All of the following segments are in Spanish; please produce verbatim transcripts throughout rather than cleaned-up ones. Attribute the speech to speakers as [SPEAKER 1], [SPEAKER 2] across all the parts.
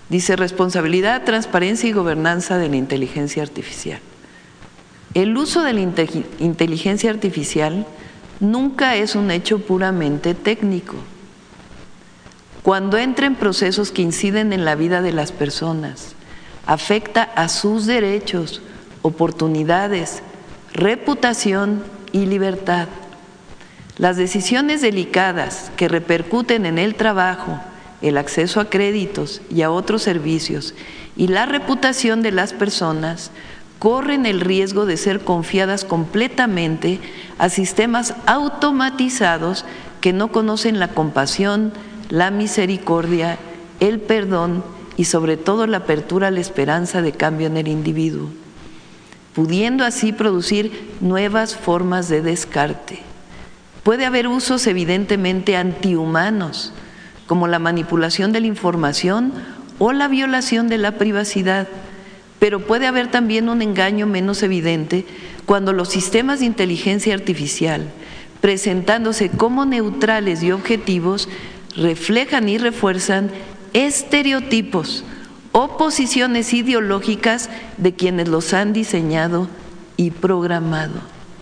[SPEAKER 1] Dice responsabilidad, transparencia y gobernanza de la inteligencia artificial. El uso de la inteligencia artificial nunca es un hecho puramente técnico. Cuando entra en procesos que inciden en la vida de las personas, afecta a sus derechos, oportunidades, reputación y libertad. Las decisiones delicadas que repercuten en el trabajo, el acceso a créditos y a otros servicios y la reputación de las personas corren el riesgo de ser confiadas completamente a sistemas automatizados que no conocen la compasión, la misericordia, el perdón y sobre todo la apertura a la esperanza de cambio en el individuo, pudiendo así producir nuevas formas de descarte. Puede haber usos evidentemente antihumanos, como la manipulación de la información o la violación de la privacidad, pero puede haber también un engaño menos evidente cuando los sistemas de inteligencia artificial, presentándose como neutrales y objetivos, reflejan y refuerzan estereotipos o posiciones ideológicas de quienes los han diseñado y programado.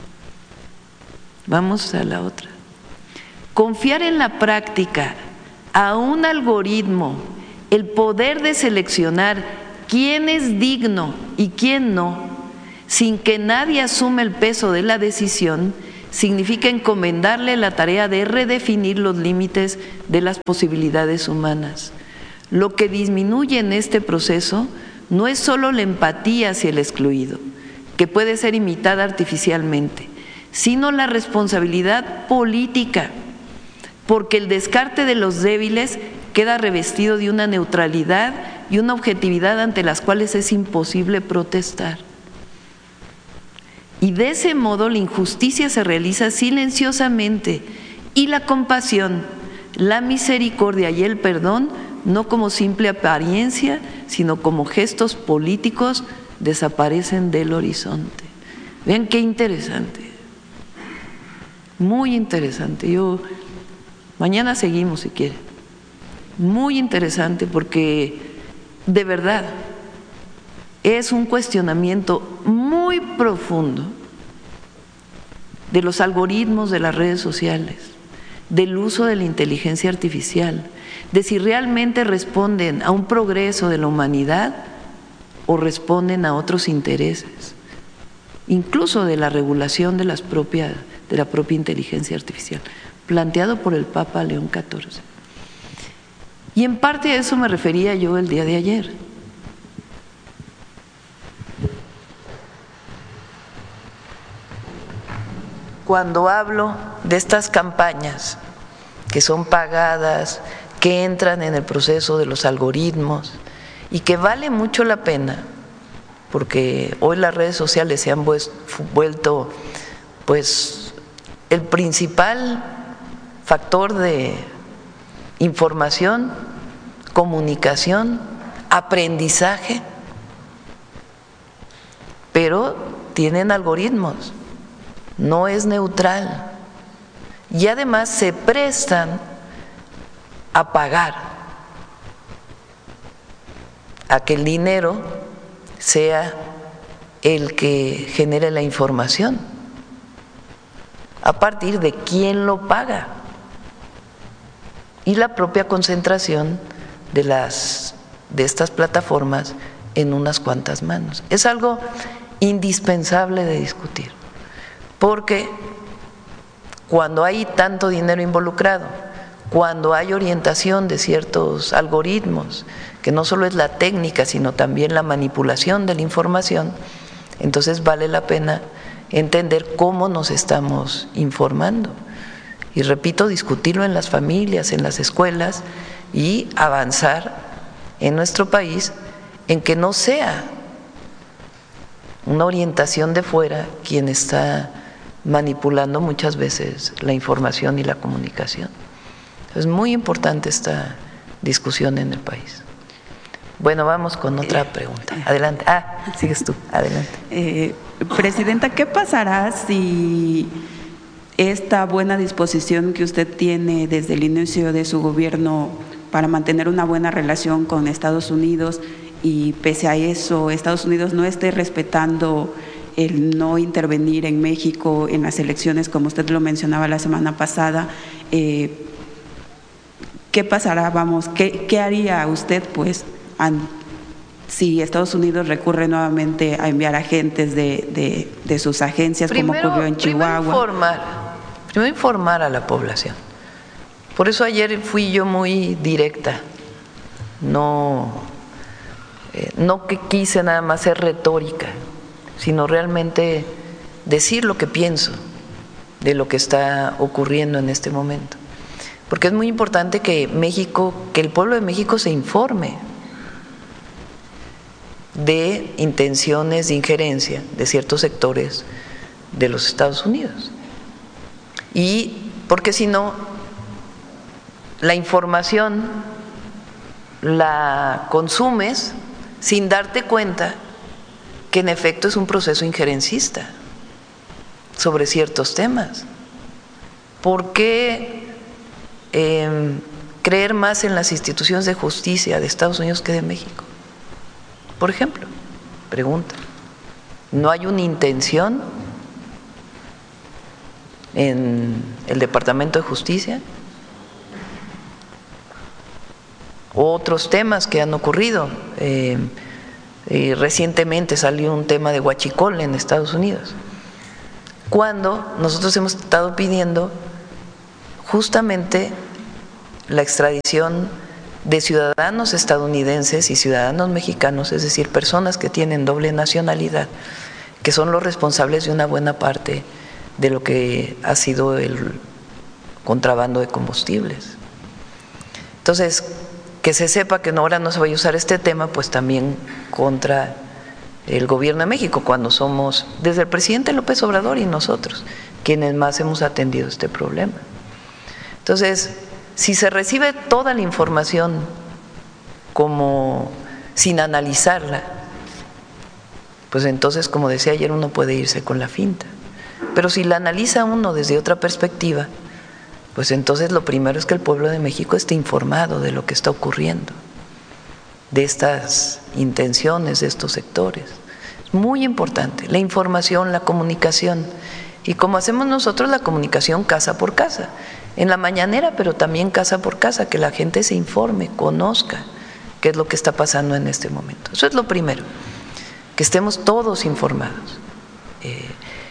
[SPEAKER 1] Vamos a la otra. Confiar en la práctica a un algoritmo el poder de seleccionar quién es digno y quién no, sin que nadie asuma el peso de la decisión, significa encomendarle la tarea de redefinir los límites de las posibilidades humanas. Lo que disminuye en este proceso no es solo la empatía hacia el excluido, que puede ser imitada artificialmente, sino la responsabilidad política, porque el descarte de los débiles queda revestido de una neutralidad y una objetividad ante las cuales es imposible protestar. Y de ese modo la injusticia se realiza silenciosamente y la compasión, la misericordia y el perdón, no como simple apariencia, sino como gestos políticos, desaparecen del horizonte. Vean qué interesante, muy interesante. Yo mañana seguimos si quieren. Muy interesante porque de verdad es un cuestionamiento muy profundo de los algoritmos de las redes sociales, del uso de la inteligencia artificial, de si realmente responden a un progreso de la humanidad o responden a otros intereses, incluso de la regulación de, las propias, de la propia inteligencia artificial, planteado por el Papa León catorce. Y en parte a eso me refería yo el día de ayer. Cuando hablo de estas campañas que son pagadas, que entran en el proceso de los algoritmos y que vale mucho la pena, porque hoy las redes sociales se han vuelto pues el principal factor de información, comunicación, aprendizaje, pero tienen algoritmos, no es neutral y además se prestan a pagar a que el dinero sea el que genere la información, a partir de quién lo paga y la propia concentración de, las, de estas plataformas en unas cuantas manos. Es algo indispensable de discutir, porque cuando hay tanto dinero involucrado, cuando hay orientación de ciertos algoritmos, que no solo es la técnica, sino también la manipulación de la información, entonces vale la pena entender cómo nos estamos informando. Y repito, discutirlo en las familias, en las escuelas y avanzar en nuestro país en que no sea una orientación de fuera quien está manipulando muchas veces la información y la comunicación. Es muy importante esta discusión en el país. Bueno, vamos con otra pregunta. Adelante. Ah, sigues tú. Adelante.
[SPEAKER 2] Eh, Presidenta, ¿qué pasará si esta buena disposición que usted tiene desde el inicio de su gobierno para mantener una buena relación con Estados Unidos y pese a eso Estados Unidos no esté respetando el no intervenir en México en las elecciones, como usted lo mencionaba la semana pasada, eh, ¿qué pasará? Vamos, ¿qué, qué haría usted, pues, an, si Estados Unidos recurre nuevamente a enviar agentes de, de, de sus agencias, primero, como ocurrió en Chihuahua?
[SPEAKER 1] Primero informar, primero informar a la población. Por eso ayer fui yo muy directa, no, eh, no que quise nada más ser retórica, sino realmente decir lo que pienso de lo que está ocurriendo en este momento. Porque es muy importante que México, que el pueblo de México se informe de intenciones de injerencia de ciertos sectores de los Estados Unidos. Y porque si no, la información la consumes sin darte cuenta que en efecto es un proceso injerencista sobre ciertos temas. ¿Por qué eh, creer más en las instituciones de justicia de Estados Unidos que de México? Por ejemplo, pregunta, ¿no hay una intención en el Departamento de Justicia? Otros temas que han ocurrido. Eh, eh, recientemente salió un tema de huachicol en Estados Unidos, cuando nosotros hemos estado pidiendo justamente la extradición de ciudadanos estadounidenses y ciudadanos mexicanos, es decir, personas que tienen doble nacionalidad, que son los responsables de una buena parte de lo que ha sido el contrabando de combustibles. Entonces, que se sepa que ahora no se vaya a usar este tema, pues también contra el gobierno de México, cuando somos, desde el presidente López Obrador y nosotros, quienes más hemos atendido este problema. Entonces, si se recibe toda la información como sin analizarla, pues entonces, como decía ayer, uno puede irse con la finta. Pero si la analiza uno desde otra perspectiva, pues entonces lo primero es que el pueblo de México esté informado de lo que está ocurriendo, de estas intenciones de estos sectores. Es muy importante la información, la comunicación, y como hacemos nosotros la comunicación casa por casa, en la mañanera, pero también casa por casa, que la gente se informe, conozca qué es lo que está pasando en este momento. Eso es lo primero, que estemos todos informados. Eh,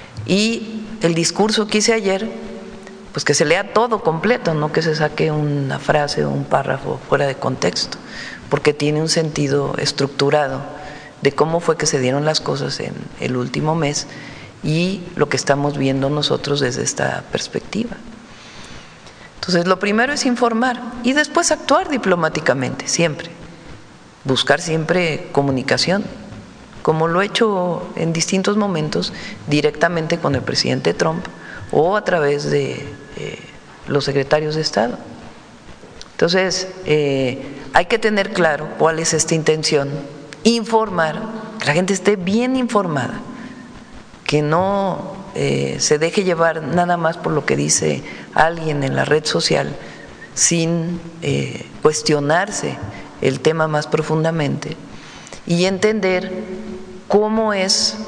[SPEAKER 1] y el discurso que hice ayer, pues que se lea todo completo, no que se saque una frase o un párrafo fuera de contexto, porque tiene un sentido estructurado de cómo fue que se dieron las cosas en el último mes y lo que estamos viendo nosotros desde esta perspectiva. Entonces, lo primero es informar y después actuar diplomáticamente, siempre, buscar siempre comunicación, como lo he hecho en distintos momentos directamente con el presidente Trump o a través de eh, los secretarios de Estado. Entonces, eh, hay que tener claro cuál es esta intención, informar, que la gente esté bien informada, que no eh, se deje llevar nada más por lo que dice alguien en la red social sin eh, cuestionarse el tema más profundamente y entender cómo es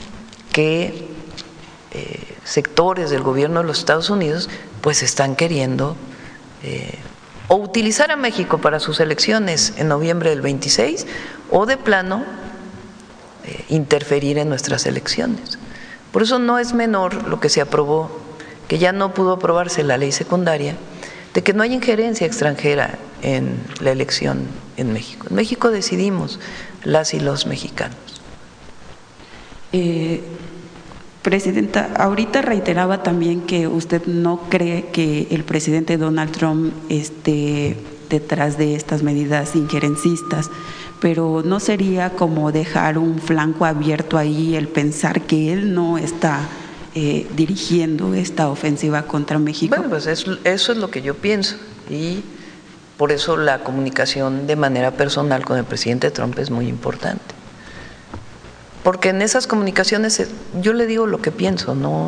[SPEAKER 1] que eh, sectores del gobierno de los Estados Unidos pues están queriendo eh, o utilizar a México para sus elecciones en noviembre del veintiséis o de plano eh, interferir en nuestras elecciones. Por eso no es menor lo que se aprobó, que ya no pudo aprobarse la ley secundaria, de que no hay injerencia extranjera en la elección en México. En México decidimos las y los mexicanos.
[SPEAKER 2] Eh, Presidenta, ahorita reiteraba también que usted no cree que el presidente Donald Trump esté detrás de estas medidas injerencistas, pero ¿no sería como dejar un flanco abierto ahí el pensar que él no está eh, dirigiendo esta ofensiva contra México?
[SPEAKER 1] Bueno, pues eso, eso es lo que yo pienso y por eso la comunicación de manera personal con el presidente Trump es muy importante. Porque en esas comunicaciones yo le digo lo que pienso, no,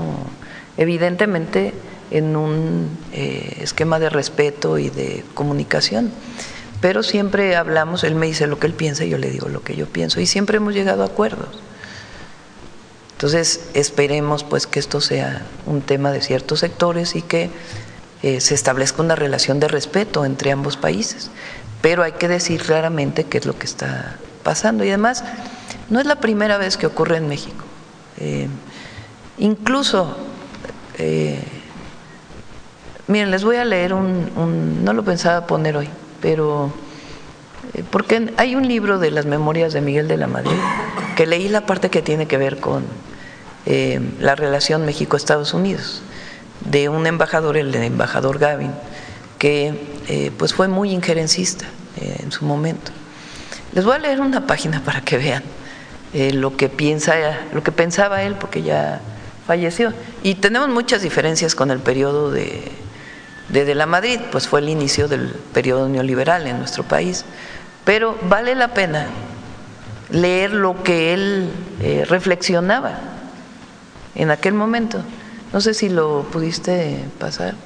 [SPEAKER 1] evidentemente en un eh, esquema de respeto y de comunicación, pero siempre hablamos, él me dice lo que él piensa y yo le digo lo que yo pienso, y siempre hemos llegado a acuerdos. Entonces esperemos pues que esto sea un tema de ciertos sectores y que eh, se establezca una relación de respeto entre ambos países, pero hay que decir claramente qué es lo que está pasando. Y además no es la primera vez que ocurre en México, eh, incluso eh, miren, les voy a leer un, un, no lo pensaba poner hoy, pero eh, porque hay un libro de las memorias de Miguel de la Madrid, que leí la parte que tiene que ver con eh, la relación México-Estados Unidos, de un embajador, el embajador Gavin, que eh, pues fue muy injerencista eh, en su momento. Les voy a leer una página para que vean eh, lo que piensa, lo que pensaba él, porque ya falleció. Y tenemos muchas diferencias con el periodo de, de de la Madrid, pues fue el inicio del periodo neoliberal en nuestro país, pero vale la pena leer lo que él eh, reflexionaba en aquel momento. No sé si lo pudiste pasar.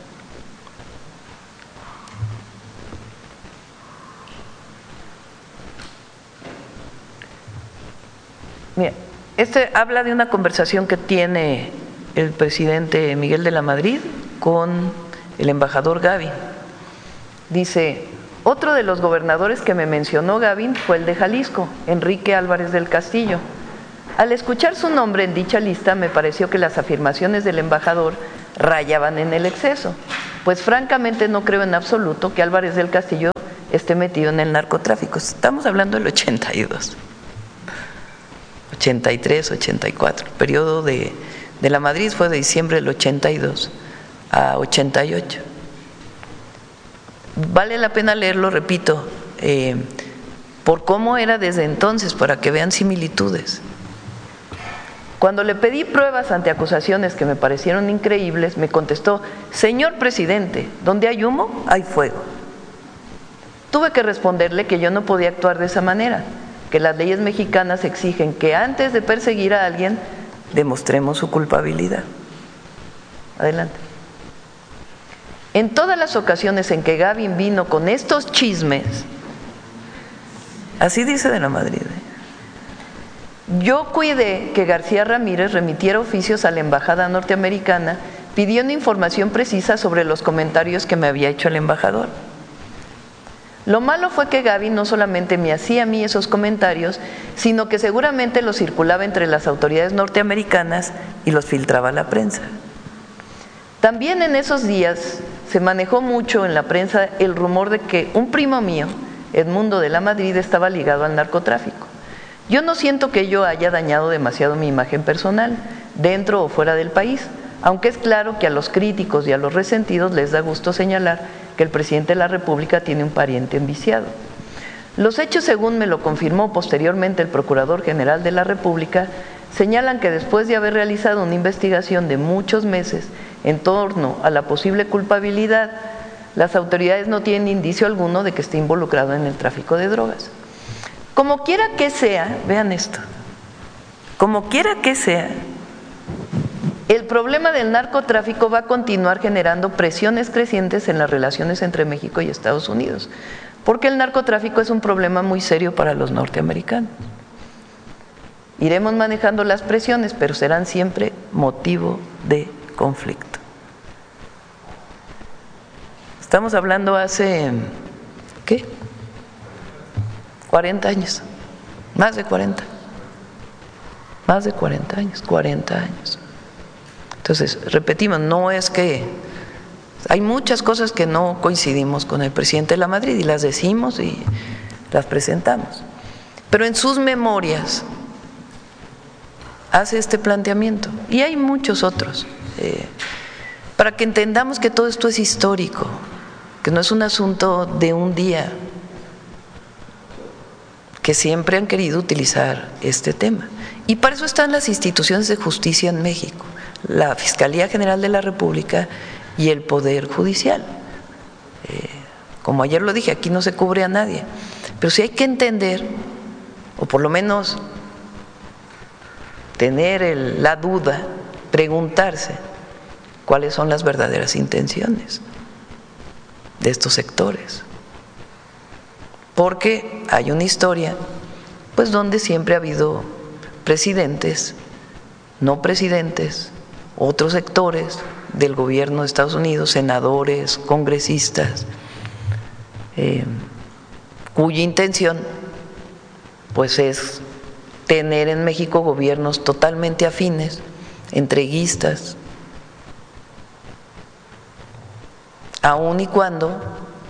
[SPEAKER 1] Mira, este habla de una conversación que tiene el presidente Miguel de la Madrid con el embajador Gavin. Dice: otro de los gobernadores que me mencionó Gavin fue el de Jalisco, Enrique Álvarez del Castillo. Al escuchar su nombre en dicha lista me pareció que las afirmaciones del embajador rayaban en el exceso, pues francamente no creo en absoluto que Álvarez del Castillo esté metido en el narcotráfico. Estamos hablando del ochenta y dos, ochenta y tres, ochenta y cuatro. El periodo de, de la Madrid fue de diciembre del ochenta y dos a ochenta y ocho. Vale la pena leerlo, repito, eh, por cómo era desde entonces, para que vean similitudes. Cuando le pedí pruebas ante acusaciones que me parecieron increíbles, me contestó: señor presidente, donde hay humo, hay fuego. Tuve que responderle que yo no podía actuar de esa manera, que las leyes mexicanas exigen que antes de perseguir a alguien demostremos su culpabilidad. Adelante. En todas las ocasiones en que Gavin vino con estos chismes, así dice de la Madrid, ¿eh? yo cuidé que García Ramírez remitiera oficios a la embajada norteamericana pidiendo información precisa sobre los comentarios que me había hecho el embajador. Lo malo fue que Gavin no solamente me hacía a mí esos comentarios, sino que seguramente los circulaba entre las autoridades norteamericanas y los filtraba a la prensa. También en esos días se manejó mucho en la prensa el rumor de que un primo mío, Edmundo de la Madrid, estaba ligado al narcotráfico. Yo no siento que ello haya dañado demasiado mi imagen personal, dentro o fuera del país, aunque es claro que a los críticos y a los resentidos les da gusto señalar que el presidente de la República tiene un pariente enviciado. Los hechos, según me lo confirmó posteriormente el Procurador General de la República, señalan que después de haber realizado una investigación de muchos meses en torno a la posible culpabilidad, las autoridades no tienen indicio alguno de que esté involucrado en el tráfico de drogas. Como quiera que sea, vean esto, como quiera que sea, el problema del narcotráfico va a continuar generando presiones crecientes en las relaciones entre México y Estados Unidos, porque el narcotráfico es un problema muy serio para los norteamericanos. Iremos manejando las presiones, pero serán siempre motivo de conflicto. Estamos hablando hace, ¿qué? cuarenta años, más de cuarenta, más de cuarenta años, cuarenta años. Entonces, repetimos, no es que, hay muchas cosas que no coincidimos con el presidente de la Madrid y las decimos y las presentamos, pero en sus memorias hace este planteamiento y hay muchos otros, eh, para que entendamos que todo esto es histórico, que no es un asunto de un día, que siempre han querido utilizar este tema. Y para eso están las instituciones de justicia en México, la Fiscalía General de la República y el Poder Judicial. Eh, como ayer lo dije, aquí no se cubre a nadie, pero sí hay que entender, o por lo menos tener el, la duda, preguntarse cuáles son las verdaderas intenciones de estos sectores. porque hay una historia, pues donde siempre ha habido presidentes, no presidentes, otros sectores del gobierno de Estados Unidos, senadores, congresistas, eh, cuya intención pues es tener en México gobiernos totalmente afines, entreguistas, aun y cuando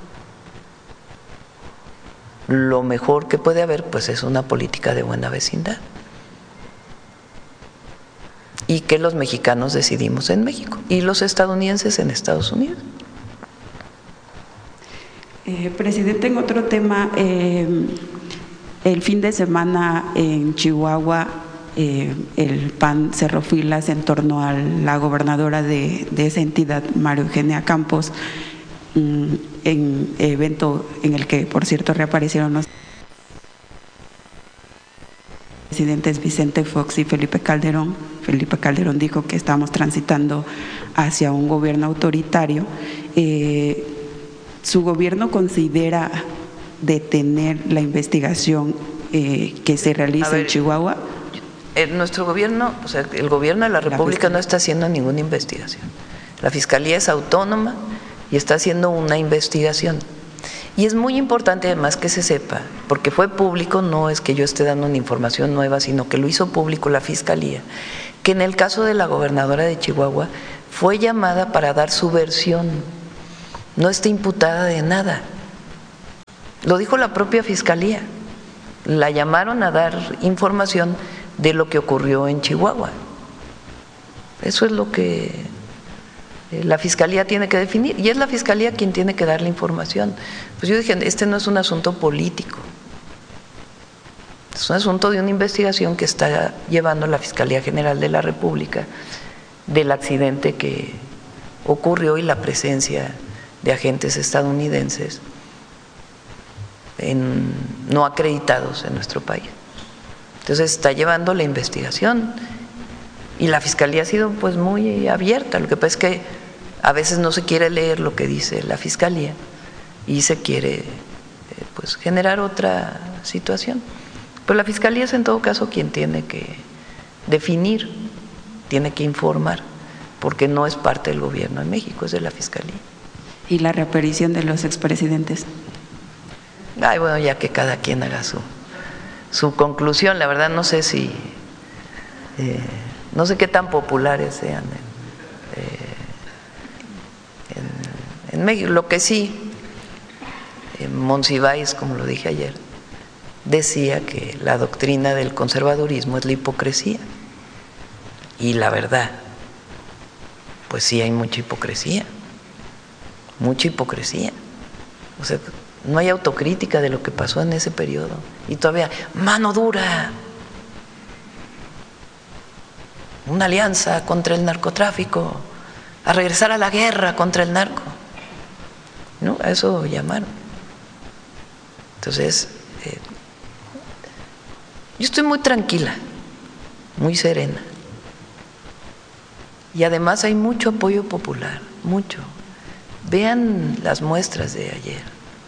[SPEAKER 1] lo mejor que puede haber pues es una política de buena vecindad y que los mexicanos decidimos en México y los estadounidenses en Estados Unidos.
[SPEAKER 2] Eh, presidente, en otro tema, eh, el fin de semana en Chihuahua eh, el P A N cerró filas en torno a la gobernadora de, de esa entidad, María Eugenia Campos, mmm, en evento en el que, por cierto, reaparecieron los presidentes Vicente Fox y Felipe Calderón. Felipe Calderón dijo que estamos transitando hacia un gobierno autoritario. Eh, ¿Su gobierno considera detener la investigación eh, que se realiza ver, en Chihuahua?
[SPEAKER 1] En nuestro gobierno, o sea, el gobierno de la República la no está haciendo ninguna investigación. La Fiscalía es autónoma y está haciendo una investigación. Y es muy importante además que se sepa, porque fue público, no es que yo esté dando una información nueva, sino que lo hizo público la Fiscalía, que en el caso de la gobernadora de Chihuahua fue llamada para dar su versión, no está imputada de nada. Lo dijo la propia Fiscalía, la llamaron a dar información de lo que ocurrió en Chihuahua. Eso es lo que la Fiscalía tiene que definir y es la Fiscalía quien tiene que dar la información. Pues yo dije, este no es un asunto político, es un asunto de una investigación que está llevando la Fiscalía General de la República del accidente que ocurrió y la presencia de agentes estadounidenses en, no acreditados en nuestro país. Entonces está llevando la investigación y la Fiscalía ha sido pues muy abierta. Lo que pasa es que a veces no se quiere leer lo que dice la Fiscalía y se quiere eh, pues generar otra situación. Pero la Fiscalía es en todo caso quien tiene que definir, tiene que informar, porque no es parte del gobierno de México, es de la Fiscalía.
[SPEAKER 2] ¿Y la reaparición de los expresidentes?
[SPEAKER 1] Ay, bueno, ya que cada quien haga su, su conclusión. La verdad no sé si, eh, no sé qué tan populares sean en, eh, en, en México. Lo que sí, en Monsiváis, como lo dije ayer, decía que la doctrina del conservadurismo es la hipocresía. Y la verdad, pues sí hay mucha hipocresía, mucha hipocresía. O sea, no hay autocrítica de lo que pasó en ese periodo. Y todavía, mano dura, una alianza contra el narcotráfico, a regresar a la guerra contra el narco. ¿No? A eso llamaron. Entonces, eh, yo estoy muy tranquila, muy serena. Y además hay mucho apoyo popular, mucho. Vean las muestras de ayer.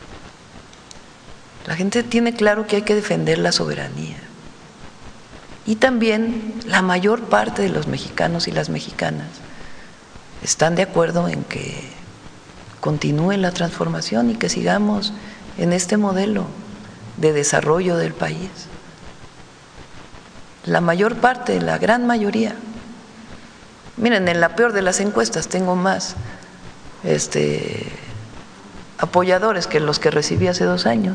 [SPEAKER 1] La gente tiene claro que hay que defender la soberanía. Y también la mayor parte de los mexicanos y las mexicanas están de acuerdo en que continúe la transformación y que sigamos en este modelo de desarrollo del país. La mayor parte, la gran mayoría. Miren, en la peor de las encuestas tengo más este, apoyadores que los que recibí hace dos años.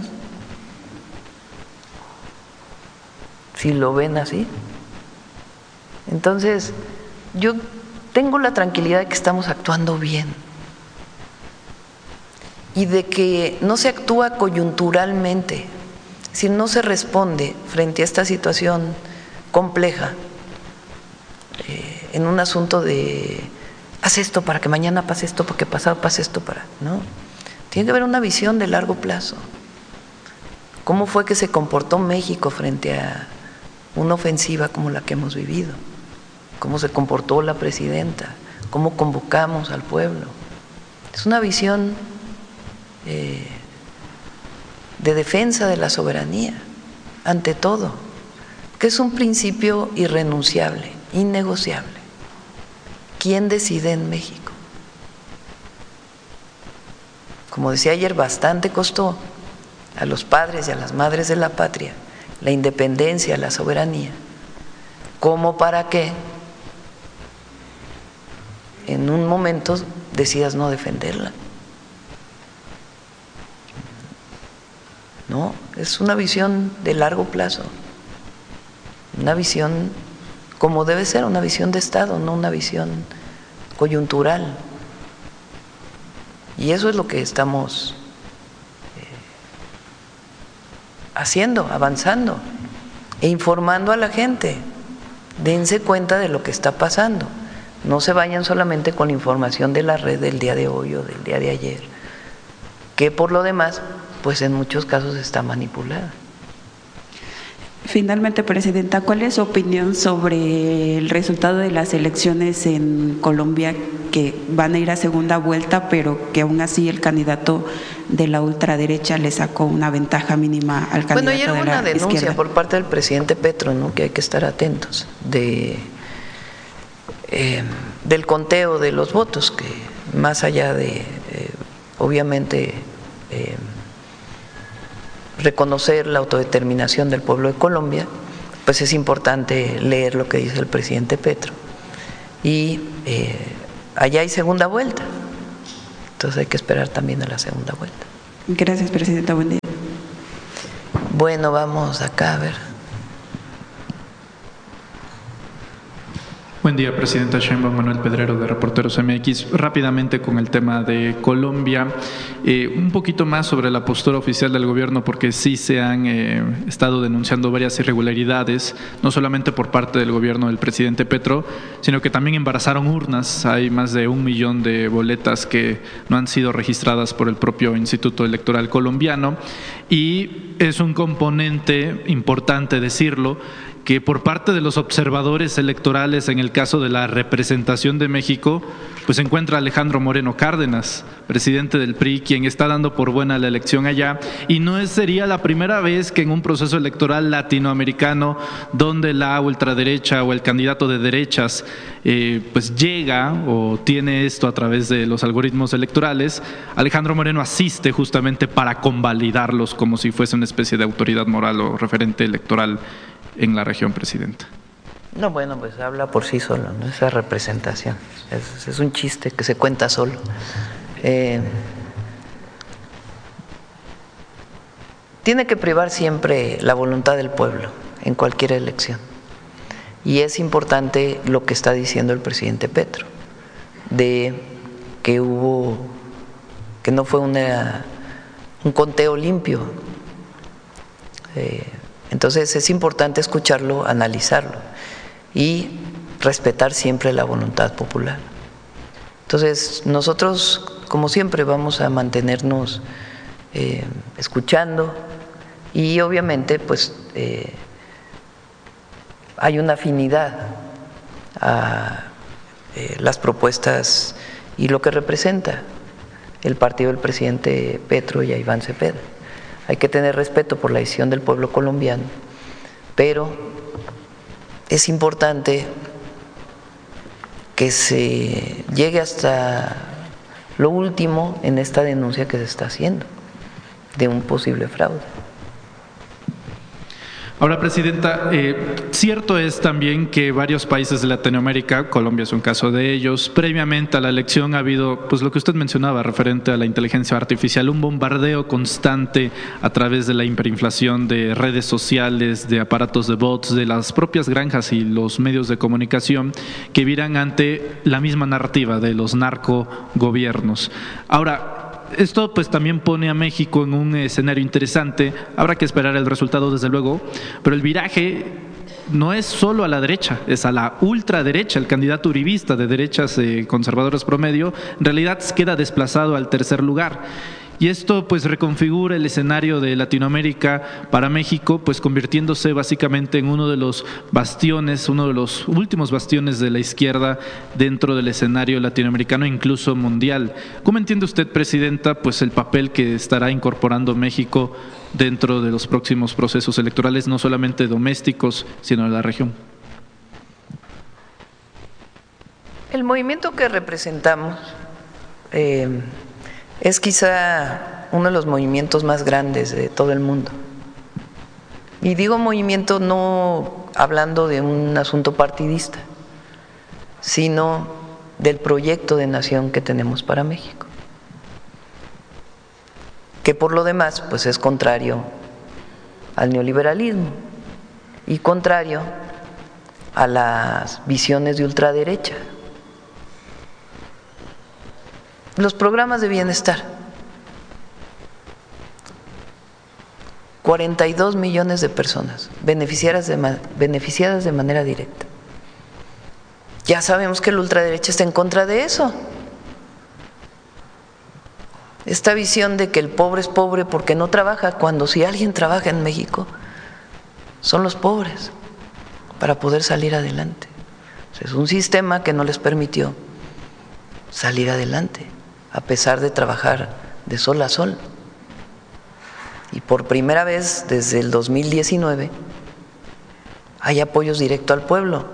[SPEAKER 1] Si lo ven así. Entonces, yo tengo la tranquilidad de que estamos actuando bien y de que no se actúa coyunturalmente, si no se responde frente a esta situación compleja, eh, en un asunto de haz esto para que mañana pase esto, para que pasado pase esto, para, ¿no? Tiene que haber una visión de largo plazo. ¿Cómo fue que se comportó México frente a una ofensiva como la que hemos vivido? ¿Cómo se comportó la presidenta? ¿Cómo convocamos al pueblo? Es una visión eh, de defensa de la soberanía, ante todo, que es un principio irrenunciable, innegociable. ¿Quién decide en México? Como decía ayer, bastante costó a los padres y a las madres de la patria la independencia, la soberanía, como para que en un momento decidas no defenderla. No, es una visión de largo plazo, una visión como debe ser, una visión de Estado, no una visión coyuntural. Y eso es lo que estamos eh, haciendo, avanzando e informando a la gente. Dense cuenta de lo que está pasando. No se vayan solamente con la información de la red del día de hoy o del día de ayer, que por lo demás, pues en muchos casos está manipulada.
[SPEAKER 2] Finalmente, Presidenta, ¿cuál es su opinión sobre el resultado de las elecciones en Colombia, que van a ir a segunda vuelta, pero que aún así el candidato de la ultraderecha le sacó una ventaja mínima al candidato
[SPEAKER 1] bueno, ayer hubo
[SPEAKER 2] de la
[SPEAKER 1] una denuncia
[SPEAKER 2] izquierda?
[SPEAKER 1] por parte del presidente Petro, ¿no?, que hay que estar atentos, de eh, del conteo de los votos, que más allá de, eh, obviamente, eh, reconocer la autodeterminación del pueblo de Colombia, pues es importante leer lo que dice el presidente Petro. Y eh, allá hay segunda vuelta, entonces hay que esperar también a la segunda vuelta.
[SPEAKER 2] Gracias, Presidenta. Buen día.
[SPEAKER 1] Bueno, vamos acá a ver.
[SPEAKER 3] Buen día, Presidenta Sheinbaum. Manuel Pedrero, de Reporteros M X. Rápidamente con el tema de Colombia, eh, un poquito más sobre la postura oficial del gobierno, porque sí se han eh, estado denunciando varias irregularidades, no solamente por parte del gobierno del presidente Petro, sino que también embarazaron urnas. Hay más de un millón de boletas que no han sido registradas por el propio Instituto Electoral colombiano, y es un componente importante decirlo, que por parte de los observadores electorales, en el caso de la representación de México, pues se encuentra Alejandro Moreno Cárdenas, presidente del P R I, quien está dando por buena la elección allá, y no sería la primera vez que en un proceso electoral latinoamericano donde la ultraderecha o el candidato de derechas eh, pues llega o tiene esto a través de los algoritmos electorales, Alejandro Moreno asiste justamente para convalidarlos como si fuese una especie de autoridad moral o referente electoral en la región, Presidenta.
[SPEAKER 1] No, bueno, pues habla por sí solo, ¿no? Esa representación es, es un chiste que se cuenta solo. Eh, tiene que privar siempre la voluntad del pueblo en cualquier elección, y es importante lo que está diciendo el presidente Petro, de que hubo, que no fue una, un conteo limpio. Eh, Entonces es importante escucharlo, analizarlo y respetar siempre la voluntad popular. Entonces nosotros, como siempre, vamos a mantenernos eh, escuchando, y obviamente pues eh, hay una afinidad a eh, las propuestas y lo que representa el partido del presidente Petro y a Iván Cepeda. Hay que tener respeto por la decisión del pueblo colombiano, pero es importante que se llegue hasta lo último en esta denuncia que se está haciendo de un posible fraude.
[SPEAKER 3] Ahora, Presidenta, eh, cierto es también que varios países de Latinoamérica, Colombia es un caso de ellos, previamente a la elección ha habido, pues lo que usted mencionaba referente a la inteligencia artificial, un bombardeo constante a través de la hiperinflación de redes sociales, de aparatos de bots, de las propias granjas y los medios de comunicación que viran ante la misma narrativa de los narcogobiernos. Ahora, esto pues también pone a México en un escenario interesante. Habrá que esperar el resultado, desde luego, pero el viraje no es solo a la derecha, es a la ultraderecha. El candidato uribista de derechas eh, conservadoras promedio en realidad queda desplazado al tercer lugar. Y esto pues reconfigura el escenario de Latinoamérica para México, pues convirtiéndose básicamente en uno de los bastiones, uno de los últimos bastiones de la izquierda dentro del escenario latinoamericano, incluso mundial. ¿Cómo entiende usted, Presidenta, pues el papel que estará incorporando México dentro de los próximos procesos electorales, no solamente domésticos, sino de la región?
[SPEAKER 1] El movimiento que representamos eh, es quizá uno de los movimientos más grandes de todo el mundo. Y digo movimiento no hablando de un asunto partidista, sino del proyecto de nación que tenemos para México, que por lo demás pues es contrario al neoliberalismo y contrario a las visiones de ultraderecha. Los programas de bienestar, cuarenta y dos millones de personas beneficiadas de, beneficiadas de manera directa. Ya sabemos que la ultraderecha está en contra de eso. Esta visión de que el pobre es pobre porque no trabaja, cuando si alguien trabaja en México, son los pobres para poder salir adelante. O sea, es un sistema que no les permitió salir adelante, a pesar de trabajar de sol a sol. Y por primera vez desde el dos mil diecinueve hay apoyos directos al pueblo,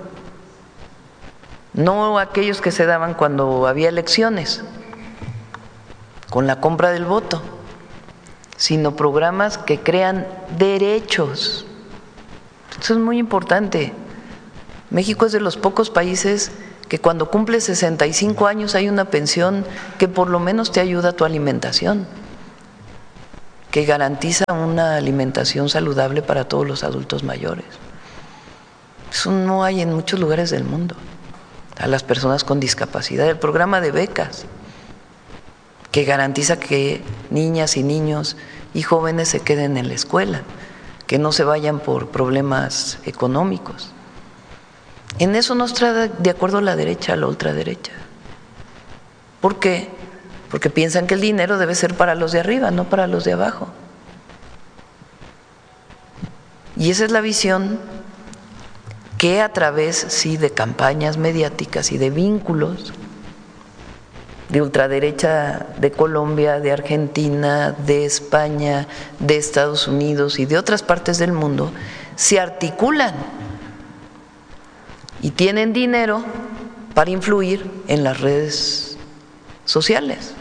[SPEAKER 1] no aquellos que se daban cuando había elecciones, con la compra del voto, sino programas que crean derechos. Eso es muy importante. México es de los pocos países que cuando cumples sesenta y cinco años hay una pensión que por lo menos te ayuda a tu alimentación, que garantiza una alimentación saludable para todos los adultos mayores. Eso no hay en muchos lugares del mundo. A las personas con discapacidad, el programa de becas, que garantiza que niñas y niños y jóvenes se queden en la escuela, que no se vayan por problemas económicos. En eso no está de acuerdo la derecha a la ultraderecha. ¿Por qué? Porque piensan que el dinero debe ser para los de arriba, no para los de abajo. Y esa es la visión que a través, sí, de campañas mediáticas y de vínculos de ultraderecha de Colombia, de Argentina, de España, de Estados Unidos y de otras partes del mundo, se articulan y tienen dinero para influir en las redes sociales.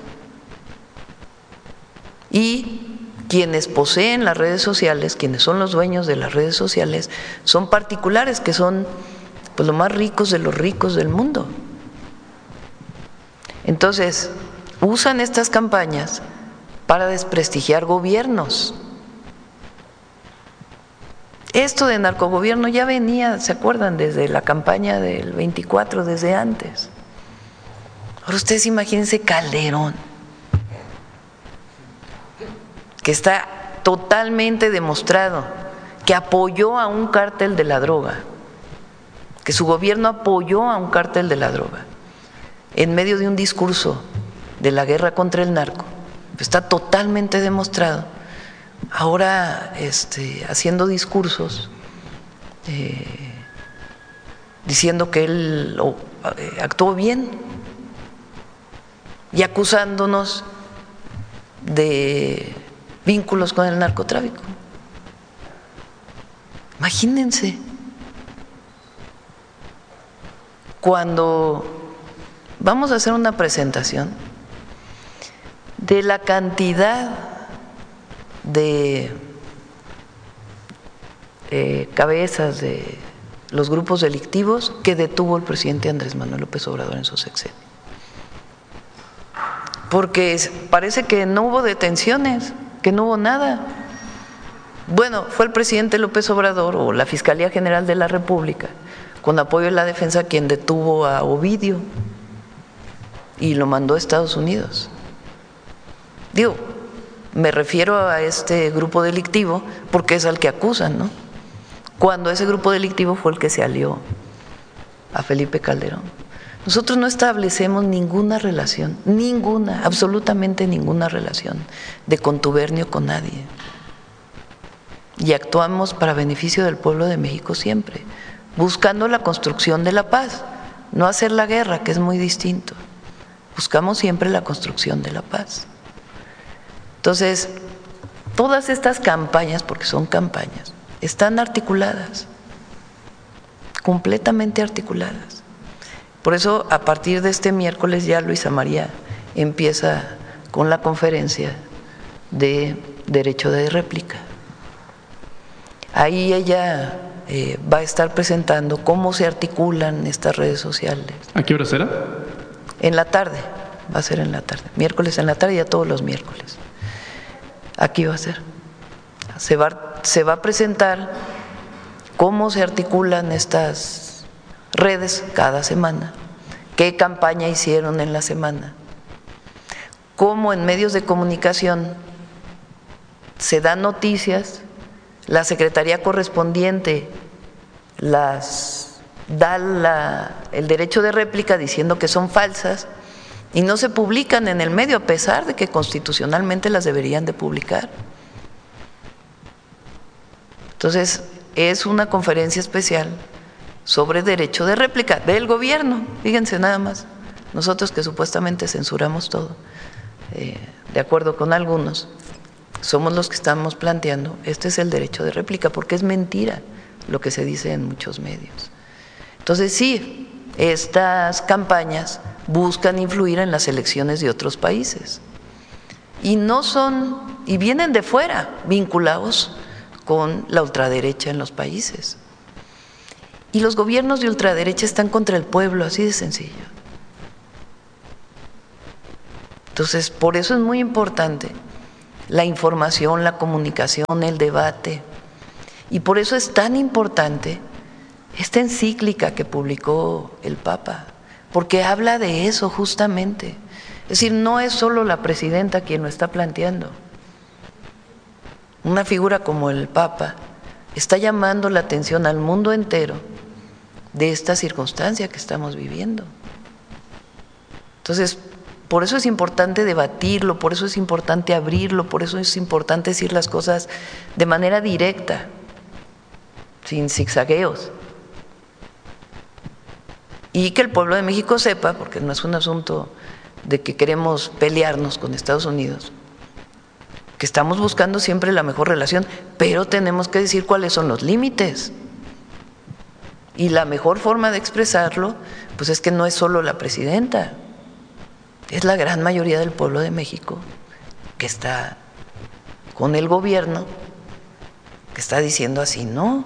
[SPEAKER 1] Y quienes poseen las redes sociales, quienes son los dueños de las redes sociales, son particulares que son pues los más ricos de los ricos del mundo. Entonces, usan estas campañas para desprestigiar gobiernos. Esto de narcogobierno ya venía, ¿se acuerdan? Desde la campaña del veinticuatro, desde antes. Ahora ustedes imagínense Calderón, que está totalmente demostrado que apoyó a un cártel de la droga, que su gobierno apoyó a un cártel de la droga, en medio de un discurso de la guerra contra el narco. Está totalmente demostrado. Ahora este, haciendo discursos, eh, diciendo que él oh, eh, actuó bien y acusándonos de vínculos con el narcotráfico. Imagínense, cuando vamos a hacer una presentación de la cantidad de eh, cabezas de los grupos delictivos que detuvo el presidente Andrés Manuel López Obrador en su sexenio. Porque parece que no hubo detenciones, que no hubo nada. Bueno, fue el presidente López Obrador o la Fiscalía General de la República, con apoyo de la defensa, quien detuvo a Ovidio y lo mandó a Estados Unidos. Digo, me refiero a este grupo delictivo porque es al que acusan, ¿no? Cuando ese grupo delictivo fue el que se alió a Felipe Calderón. Nosotros no establecemos ninguna relación, ninguna, absolutamente ninguna relación de contubernio con nadie. Y actuamos para beneficio del pueblo de México siempre, buscando la construcción de la paz, no hacer la guerra, que es muy distinto. Buscamos siempre la construcción de la paz. Entonces, todas estas campañas, porque son campañas, están articuladas, completamente articuladas. Por eso, a partir de este miércoles ya Luisa María empieza con la conferencia de derecho de réplica. Ahí ella eh, va a estar presentando cómo se articulan estas redes sociales.
[SPEAKER 3] ¿A qué hora será?
[SPEAKER 1] En la tarde, va a ser en la tarde, miércoles en la tarde, ya todos los miércoles. Aquí va a ser. Se va, se va a presentar cómo se articulan estas redes cada semana, qué campaña hicieron en la semana, cómo en medios de comunicación se dan noticias, la secretaría correspondiente las da la, el derecho de réplica diciendo que son falsas y no se publican en el medio a pesar de que constitucionalmente las deberían de publicar. Entonces, es una conferencia especial sobre derecho de réplica del gobierno, fíjense nada más, nosotros que supuestamente censuramos todo, eh, de acuerdo con algunos, somos los que estamos planteando, este es el derecho de réplica, porque es mentira lo que se dice en muchos medios. Entonces sí, estas campañas buscan influir en las elecciones de otros países y no son, y vienen de fuera, vinculados con la ultraderecha en los países. Y los gobiernos de ultraderecha están contra el pueblo, así de sencillo. Entonces, por eso es muy importante la información, la comunicación, el debate. Y por eso es tan importante esta encíclica que publicó el Papa, porque habla de eso justamente. Es decir, no es solo la presidenta quien lo está planteando. Una figura como el Papa está llamando la atención al mundo entero de esta circunstancia que estamos viviendo. Entonces, por eso es importante debatirlo, por eso es importante abrirlo, por eso es importante decir las cosas de manera directa, sin zigzagueos. Y que el pueblo de México sepa, porque no es un asunto de que queremos pelearnos con Estados Unidos, que estamos buscando siempre la mejor relación, pero tenemos que decir cuáles son los límites. Y la mejor forma de expresarlo, pues es que no es solo la presidenta, es la gran mayoría del pueblo de México que está con el gobierno, que está diciendo así, no.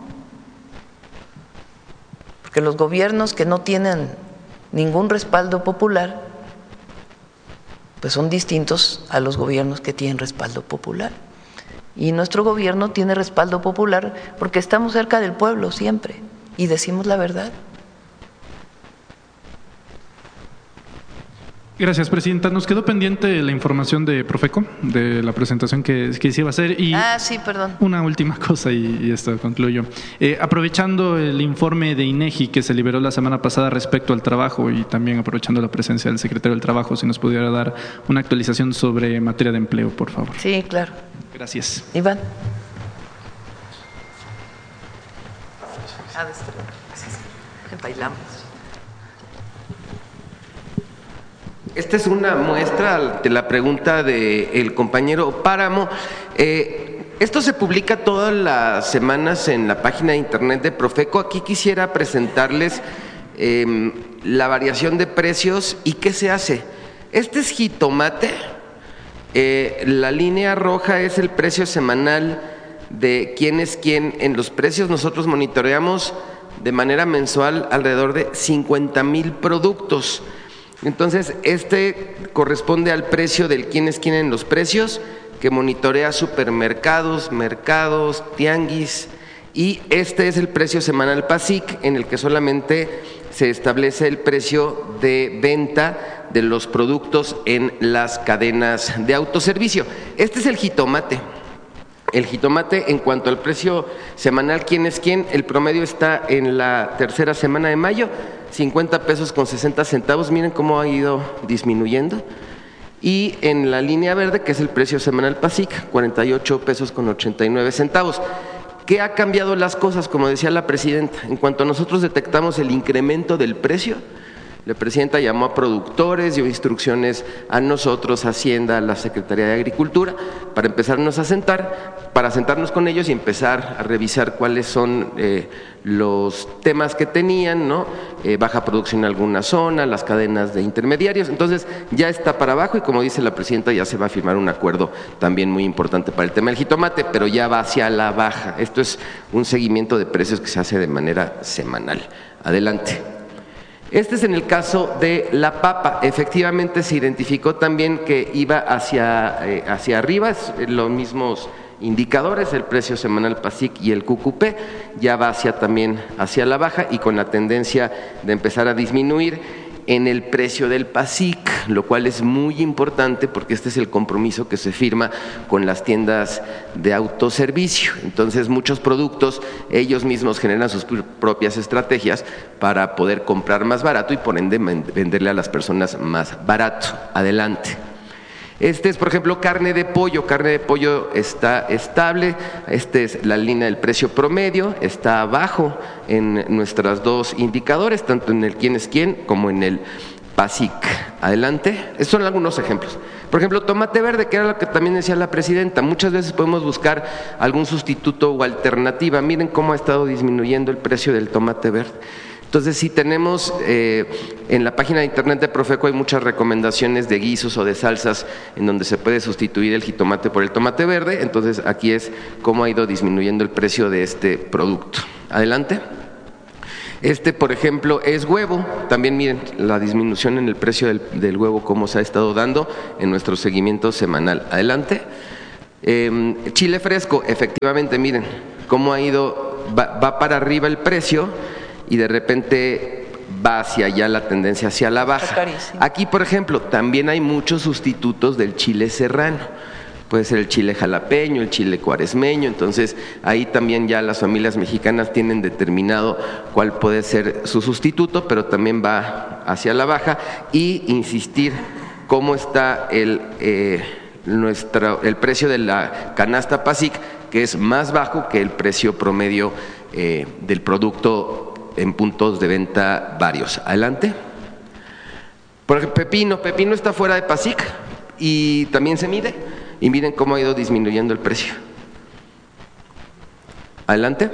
[SPEAKER 1] Porque los gobiernos que no tienen ningún respaldo popular, pues son distintos a los gobiernos que tienen respaldo popular. Y nuestro gobierno tiene respaldo popular porque estamos cerca del pueblo siempre y decimos la verdad.
[SPEAKER 3] Gracias, Presidenta. Nos quedó pendiente la información de Profeco, de la presentación que, que se iba a hacer. Y
[SPEAKER 1] ah, sí, perdón.
[SPEAKER 3] Una última cosa y, y esto concluyo. Eh, aprovechando el informe de INEGI que se liberó la semana pasada respecto al trabajo y también aprovechando la presencia del secretario del Trabajo, si nos pudiera dar una actualización sobre materia de empleo, por favor.
[SPEAKER 1] Sí, claro.
[SPEAKER 3] Gracias.
[SPEAKER 1] Iván. Bailamos.
[SPEAKER 4] Esta es una muestra de la pregunta del compañero Páramo. Eh, esto se publica todas las semanas en la página de internet de Profeco. Aquí quisiera presentarles eh, la variación de precios y qué se hace. Este es jitomate. Eh, la línea roja es el precio semanal de quién es quién. En los precios nosotros monitoreamos de manera mensual alrededor de cincuenta mil productos. Entonces, este corresponde al precio del quién es quién en los precios, que monitorea supermercados, mercados, tianguis, y este es el precio semanal PASIC, en el que solamente se establece el precio de venta de los productos en las cadenas de autoservicio. Este es el jitomate. el jitomate. En cuanto al precio semanal, ¿quién es quién? El promedio está en la tercera semana de mayo, cincuenta pesos con sesenta centavos. Miren cómo ha ido disminuyendo. Y en la línea verde, que es el precio semanal PASIC, cuarenta y ocho pesos con ochenta y nueve centavos. ¿Qué ha cambiado las cosas? Como decía la presidenta, en cuanto nosotros detectamos el incremento del precio, la presidenta llamó a productores, dio instrucciones a nosotros, a Hacienda, a la Secretaría de Agricultura, para empezarnos a sentar, para sentarnos con ellos y empezar a revisar cuáles son eh, los temas que tenían, ¿no? Eh, baja producción en alguna zona, las cadenas de intermediarios. Entonces ya está para abajo y, como dice la presidenta, ya se va a firmar un acuerdo también muy importante para el tema del jitomate, pero ya va hacia la baja. Esto es un seguimiento de precios que se hace de manera semanal. Adelante. Este es en el caso de la papa. Efectivamente se identificó también que iba hacia, eh, hacia arriba, es, los mismos indicadores, el precio semanal PASIC y el Q Q P, ya va hacia, también hacia la baja y con la tendencia de empezar a disminuir en el precio del PASIC, lo cual es muy importante porque este es el compromiso que se firma con las tiendas de autoservicio. Entonces, muchos productos, ellos mismos generan sus propias estrategias para poder comprar más barato y por ende venderle a las personas más barato. Adelante. Este es, por ejemplo, carne de pollo. Carne de pollo está estable. Esta es la línea del precio promedio. Está abajo en nuestros dos indicadores, tanto en el quién es quién como en el PASIC. Adelante. Estos son algunos ejemplos. Por ejemplo, tomate verde, que era lo que también decía la presidenta. Muchas veces podemos buscar algún sustituto o alternativa. Miren cómo ha estado disminuyendo el precio del tomate verde. Entonces, si tenemos eh, en la página de internet de Profeco hay muchas recomendaciones de guisos o de salsas en donde se puede sustituir el jitomate por el tomate verde. Entonces, aquí es cómo ha ido disminuyendo el precio de este producto. Adelante. Este, por ejemplo, es huevo. También miren la disminución en el precio del, del huevo, cómo se ha estado dando en nuestro seguimiento semanal. Adelante. Eh, chile fresco, efectivamente, miren cómo ha ido, va, va para arriba el precio y de repente va hacia allá la tendencia hacia la baja. Aquí, por ejemplo, también hay muchos sustitutos del chile serrano. Puede ser el chile jalapeño, el chile cuaresmeño. Entonces, ahí también ya las familias mexicanas tienen determinado cuál puede ser su sustituto, pero también va hacia la baja. Y insistir cómo está el, eh, nuestro, el precio de la canasta PASIC, que es más bajo que el precio promedio eh, del producto en puntos de venta varios. Adelante. Por ejemplo, pepino. Pepino está fuera de PASIC y también se mide. Y miren cómo ha ido disminuyendo el precio. Adelante.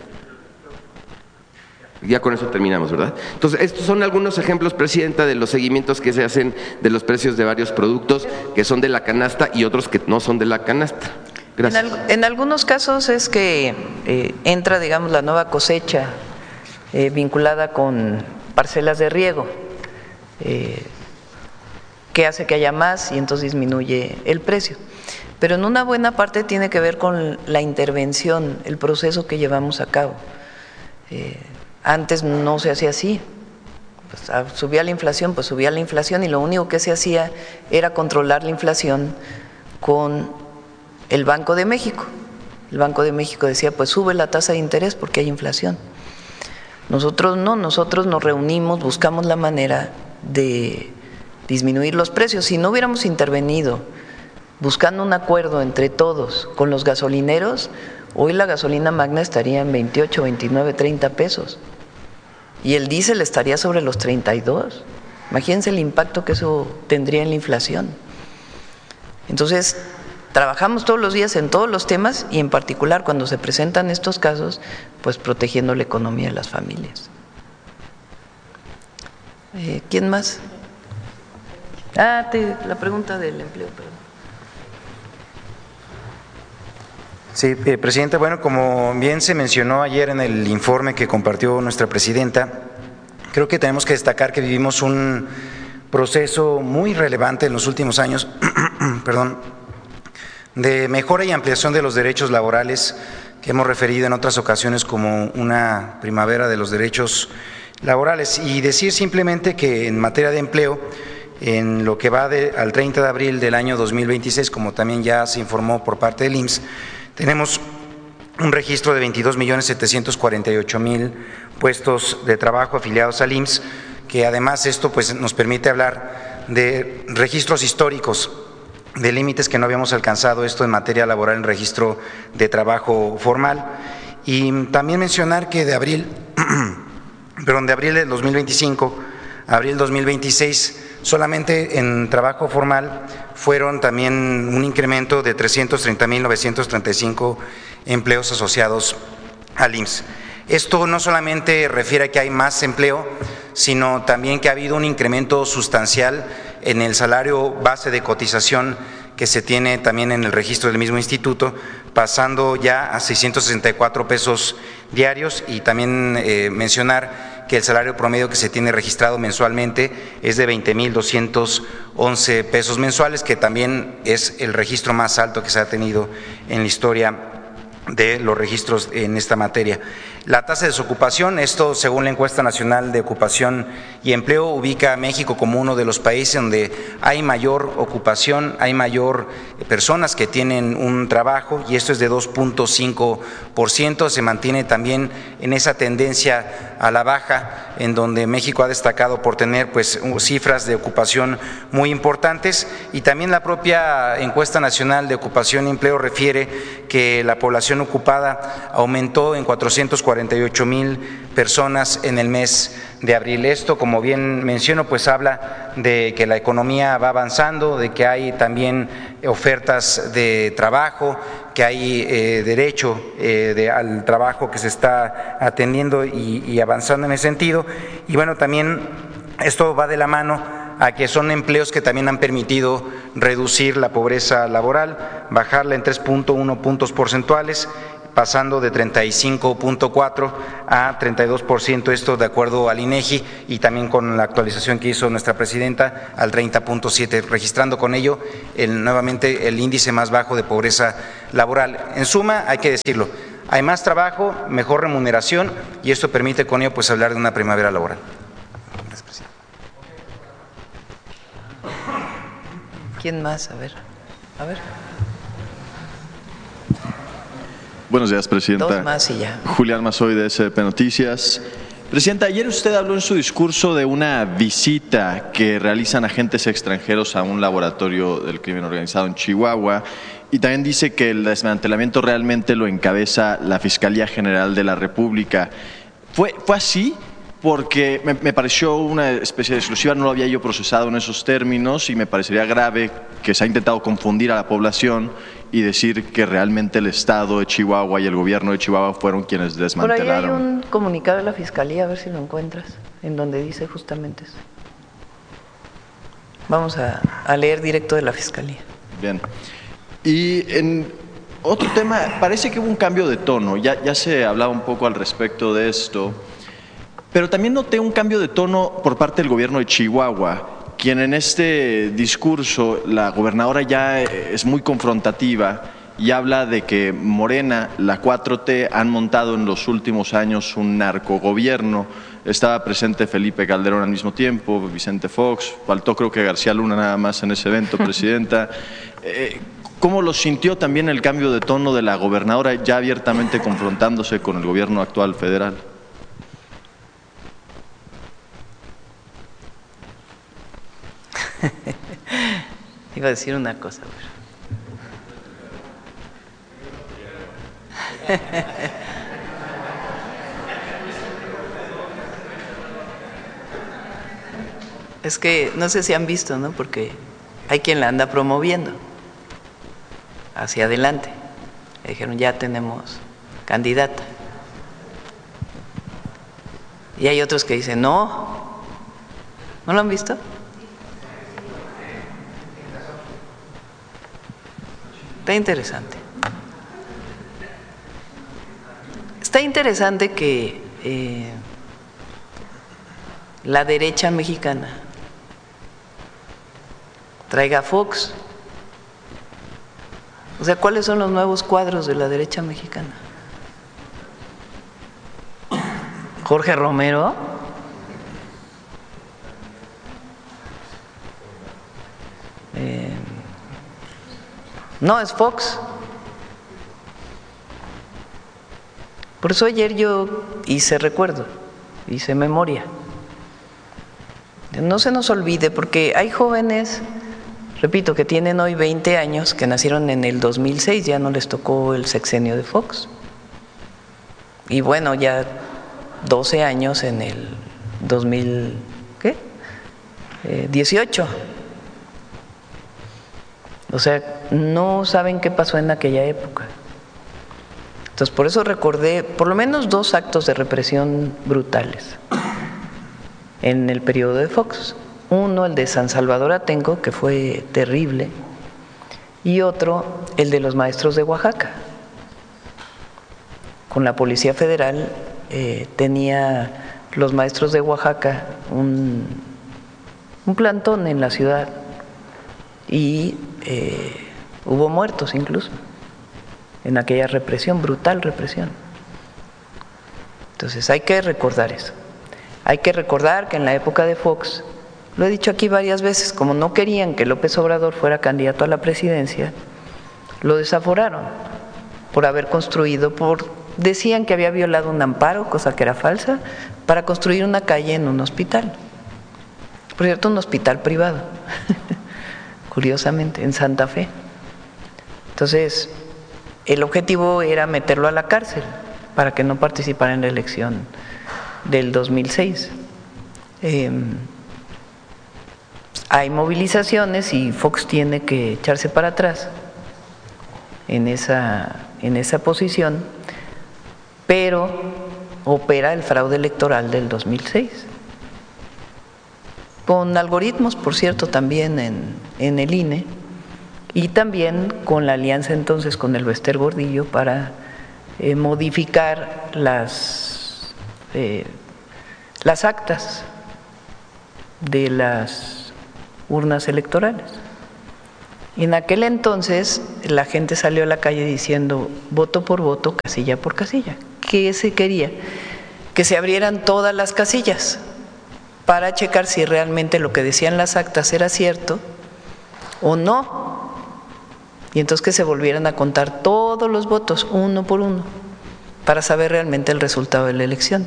[SPEAKER 4] Ya con eso terminamos, ¿verdad? Entonces, estos son algunos ejemplos, presidenta, de los seguimientos que se hacen de los precios de varios productos que son de la canasta y otros que no son de la canasta. Gracias.
[SPEAKER 1] En, al, en algunos casos es que eh, entra, digamos, la nueva cosecha Eh, vinculada con parcelas de riego, eh, que hace que haya más y entonces disminuye el precio. Pero en una buena parte tiene que ver con la intervención, el proceso que llevamos a cabo. Eh, antes no se hacía así. Pues, subía la inflación, pues subía la inflación y lo único que se hacía era controlar la inflación con el Banco de México. El Banco de México decía, pues sube la tasa de interés porque hay inflación. Nosotros no, nosotros nos reunimos, buscamos la manera de disminuir los precios. Si no hubiéramos intervenido buscando un acuerdo entre todos con los gasolineros, hoy la gasolina magna estaría en veintiocho, veintinueve, treinta pesos y el diésel estaría sobre los treinta y dos. Imagínense el impacto que eso tendría en la inflación. Entonces, trabajamos todos los días en todos los temas y en particular cuando se presentan estos casos, pues protegiendo la economía de las familias. Eh, ¿Quién más? Ah, te, la pregunta del empleo, perdón.
[SPEAKER 5] Sí, eh, presidenta, bueno, como bien se mencionó ayer en el informe que compartió nuestra presidenta, creo que tenemos que destacar que vivimos un proceso muy relevante en los últimos años, perdón, de mejora y ampliación de los derechos laborales que hemos referido en otras ocasiones como una primavera de los derechos laborales. Y decir simplemente que en materia de empleo, en lo que va de, al treinta de abril del año dos mil veintiséis, como también ya se informó por parte del I M S S, Tenemos un registro de veintidós millones setecientos cuarenta y ocho mil puestos de trabajo afiliados al I M S S, que además esto pues, nos permite hablar de registros históricos, de límites que no habíamos alcanzado esto en materia laboral en registro de trabajo formal. Y también mencionar que de abril, perdón, de abril del dos mil veinticinco a abril del dos mil veintiséis, solamente en trabajo formal fueron también un incremento de trescientos treinta mil novecientos treinta y cinco empleos asociados al I M S S. Esto no solamente refiere a que hay más empleo, sino también que ha habido un incremento sustancial en el salario base de cotización que se tiene también en el registro del mismo instituto, pasando ya a seiscientos sesenta y cuatro pesos diarios, y también eh, mencionar que el salario promedio que se tiene registrado mensualmente es de veinte mil doscientos once pesos mensuales, que también es el registro más alto que se ha tenido en la historia de los registros en esta materia. La tasa de desocupación, esto según la encuesta nacional de ocupación y empleo, ubica a México como uno de los países donde hay mayor ocupación, hay mayor personas que tienen un trabajo, y esto es de dos punto cinco por ciento, se mantiene también en esa tendencia a la baja, en donde México ha destacado por tener pues cifras de ocupación muy importantes. Y también la propia encuesta nacional de ocupación y empleo refiere que la población ocupada aumentó en cuatrocientos cuarenta y ocho mil personas en el mes de abril. Esto, como bien menciono, pues habla de que la economía va avanzando, de que hay también ofertas de trabajo, que hay eh, derecho eh, de, al trabajo que se está atendiendo y, y avanzando en ese sentido. Y bueno, también esto va de la mano a que son empleos que también han permitido reducir la pobreza laboral, bajarla en tres punto uno puntos porcentuales, pasando de treinta y cinco punto cuatro a treinta y dos por ciento, esto de acuerdo al INEGI, y también con la actualización que hizo nuestra presidenta al treinta punto siete, registrando con ello el, nuevamente el índice más bajo de pobreza laboral. En suma, hay que decirlo, hay más trabajo, mejor remuneración, y esto permite con ello pues hablar de una primavera laboral.
[SPEAKER 1] ¿Quién más? A ver, a ver.
[SPEAKER 6] Buenos días, Presidenta.
[SPEAKER 1] Dos más y ya.
[SPEAKER 6] Julián Mazoy, de S D P Noticias. Presidenta, ayer usted habló en su discurso de una visita que realizan agentes extranjeros a un laboratorio del crimen organizado en Chihuahua, y también dice que el desmantelamiento realmente lo encabeza la Fiscalía General de la República. ¿Fue, fue así? Porque me, me pareció una especie de exclusiva, no lo había yo procesado en esos términos, y me parecería grave que se ha intentado confundir a la población y decir que realmente el Estado de Chihuahua y el gobierno de Chihuahua fueron quienes desmantelaron.
[SPEAKER 1] Por ahí hay un comunicado de la Fiscalía, a ver si lo encuentras, en donde dice justamente eso. Vamos a, a leer directo de la Fiscalía.
[SPEAKER 6] Bien. Y en otro tema, parece que hubo un cambio de tono, ya, ya se hablaba un poco al respecto de esto, pero también noté un cambio de tono por parte del gobierno de Chihuahua, quien en este discurso, la gobernadora ya es muy confrontativa y habla de que Morena, la cuatro T, han montado en los últimos años un narcogobierno. Estaba presente Felipe Calderón al mismo tiempo, Vicente Fox, faltó creo que García Luna nada más en ese evento, Presidenta. Eh, ¿Cómo lo sintió también el cambio de tono de la gobernadora ya abiertamente confrontándose con el gobierno actual federal?
[SPEAKER 1] Iba a decir una cosa. Pero... es que no sé si han visto, ¿no? Porque hay quien la anda promoviendo hacia adelante. Le dijeron, ya tenemos candidata. Y hay otros que dicen, no. ¿No lo han visto? Está interesante. Está interesante que eh, la derecha mexicana traiga a Fox. O sea, ¿cuáles son los nuevos cuadros de la derecha mexicana? Jorge Romero. Eh, no, es Fox. Por eso ayer yo hice recuerdo, hice memoria. No se nos olvide, porque hay jóvenes, repito, que tienen hoy veinte años, que nacieron en el dos mil seis, ya no les tocó el sexenio de Fox. Y bueno, ya doce años en el dos mil, ¿qué? Eh, dieciocho. O sea, no saben qué pasó en aquella época. Entonces, por eso recordé por lo menos dos actos de represión brutales en el periodo de Fox. Uno, el de San Salvador Atenco, que fue terrible, y otro, el de los maestros de Oaxaca. Con la Policía Federal eh, tenía los maestros de Oaxaca un, un plantón en la ciudad y eh, hubo muertos incluso en aquella represión, brutal represión. Entonces hay que recordar eso. Hay que recordar que en la época de Fox, lo he dicho aquí varias veces, como no querían que López Obrador fuera candidato a la presidencia, lo desaforaron por haber construido, por decían que había violado un amparo, cosa que era falsa, para construir una calle en un hospital. Por cierto, un hospital privado, curiosamente, en Santa Fe. Entonces, el objetivo era meterlo a la cárcel para que no participara en la elección del dos mil seis. Eh, hay movilizaciones y Fox tiene que echarse para atrás en esa, en esa posición, pero opera el fraude electoral del dos mil seis, con algoritmos, por cierto, también en, en el I N E, y también con la alianza entonces con el Bester Gordillo para eh, modificar las, eh, las actas de las urnas electorales. Y en aquel entonces la gente salió a la calle diciendo voto por voto, casilla por casilla. ¿Qué se quería? Que se abrieran todas las casillas para checar si realmente lo que decían las actas era cierto o no. Y entonces que se volvieran a contar todos los votos, uno por uno, para saber realmente el resultado de la elección.